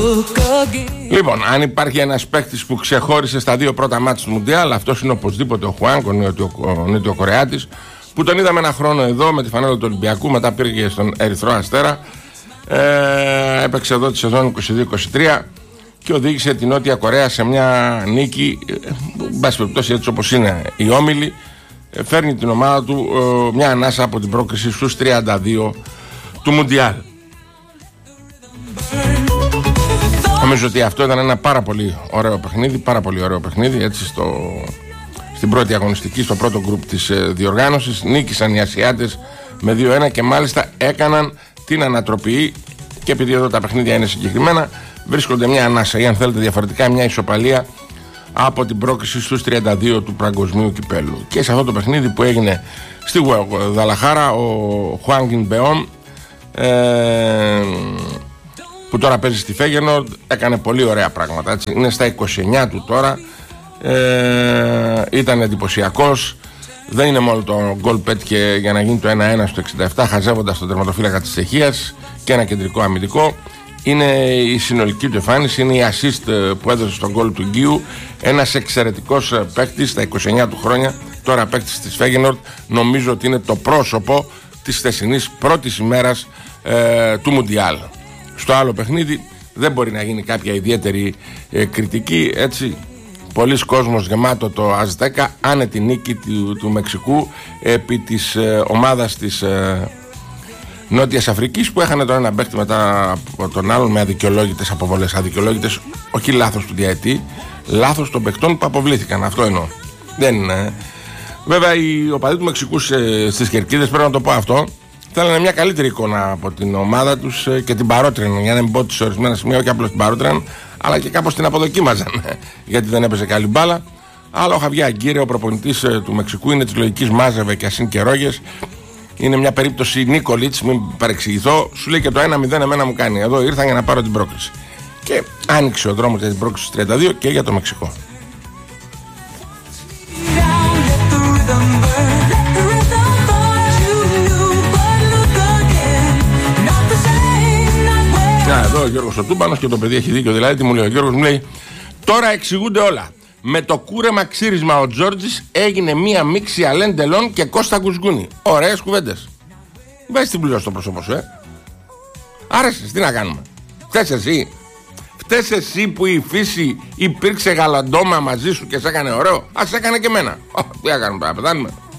Λοιπόν, αν υπάρχει ένας παίκτης που ξεχώρισε στα δύο πρώτα μάτς του Μουντιάλ, αυτός είναι οπωσδήποτε ο Χουάνκ, ο Νότιο-Κορεάτης, που τον είδαμε ένα χρόνο εδώ με τη φανέλα του Ολυμπιακού, μετά πήγε στον Ερυθρό Αστέρα, έπαιξε εδώ τη σεζόν 22-23 και οδήγησε την Νότια Κορέα σε μια νίκη, μπας περιπτώσει έτσι όπως είναι η όμιλη, φέρνει την ομάδα του μια ανάσα από την πρόκριση στους 32 του Μουντιάλ. Νομίζω ότι αυτό ήταν ένα πάρα πολύ ωραίο παιχνίδι, έτσι στην πρώτη αγωνιστική, στο πρώτο γκρουπ της διοργάνωσης. Νίκησαν οι Ασιάτες με 2-1 και μάλιστα έκαναν την ανατροπή, και επειδή εδώ τα παιχνίδια είναι συγκεκριμένα, βρίσκονται μια ανάσα ή αν θέλετε διαφορετικά μια ισοπαλία από την πρόκριση στους 32 του παγκοσμίου κυπέλου. Και σε αυτό το παιχνίδι που έγινε στη Γουαδαλαχάρα, ο Χουάνγκιν Μπεόμ, που τώρα παίζει στη Φέγενορντ, έκανε πολύ ωραία πράγματα, έτσι. Είναι στα 29 του τώρα, ήταν εντυπωσιακός. Δεν είναι μόνο το γκολ πέτυχε για να γίνει το 1-1 στο 67, χαζεύοντας τον τερματοφύλακα της Τσεχίας και ένα κεντρικό αμυντικό. Είναι η συνολική του εμφάνιση, είναι η assist που έδωσε στον γκολ του Γκίου. Ένας εξαιρετικός παίκτης στα 29 του χρόνια, τώρα παίκτης της Φέγενορντ. Νομίζω ότι είναι το πρόσωπο της χθεσινής πρώτης ημέρας του Μουντιάλ. Στο άλλο παιχνίδι δεν μπορεί να γίνει κάποια ιδιαίτερη κριτική, έτσι. Πολλοί κόσμος γεμάτο το Αζτέκα, άνετη νίκη του Μεξικού επί της ομάδας της Νότιας Αφρικής, που έχανε τον ένα παίκτη μετά από τον άλλον με αδικαιολόγητες αποβολές. Αδικαιολόγητες, όχι λάθος του διαετή, λάθος των παικτών που αποβλήθηκαν. Αυτό εννοώ. Δεν είναι. Βέβαια οι οπαδοί του Μεξικού στις κερκίδες, πρέπει να το πω αυτό, θέλανε μια καλύτερη εικόνα από την ομάδα τους και την παρότριναν, για να μην πω ότι σε ορισμένα σημεία όχι απλώς την παρότριναν, αλλά και κάπως την αποδοκίμαζαν, γιατί δεν έπαιζε καλή μπάλα. Αλλά ο Χαβιέ Αγκίρε, ο προπονητής του Μεξικού, είναι της λογικής μάζευε και ασύν και ρόγες. Είναι μια περίπτωση Νίκολιτς, μην παρεξηγηθώ, σου λέει και το 1-0 εμένα μου κάνει. Εδώ ήρθα για να πάρω την πρόκριση. Και άνοιξε ο δρόμος για την πρόκριση στους 32 και για το Μεξικό. Εδώ ο Γιώργος ο Τούμπανος, και το παιδί έχει δίκιο, δηλαδή τι μου λέει ο Γιώργος, μου λέει τώρα εξηγούνται όλα. Με το κούρεμα ξύρισμα ο Τζόρτζης έγινε μία μίξη Αλέν Ντελόν και Κώστα Γκουσγκούνη. Ωραίες κουβέντες. Βάζεις την πλούζα στο πρόσωπο σου, Άρεσες, τι να κάνουμε. Φταίς εσύ που η φύση υπήρξε γαλαντόμα μαζί σου και σε έκανε ωραίο. Ας έκανε και εμένα. Τι να κάνουμε, πεθάνουμε.